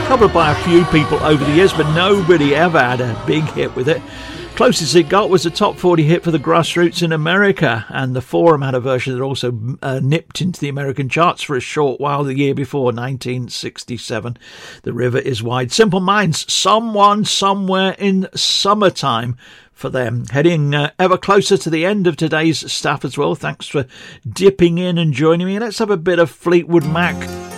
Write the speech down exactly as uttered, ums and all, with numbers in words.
covered by a few people over the years, but nobody ever had a big hit with it. Closest it got was a top forty hit for the Grassroots in America, and the Forum had a version that also uh, nipped into the American charts for a short while the year before, nineteen sixty-seven. The River is Wide. Simple Minds, Someone Somewhere in Summertime for them. Heading uh, ever closer to the end of today's staff as well. Thanks for dipping in and joining me. Let's have a bit of Fleetwood Mac.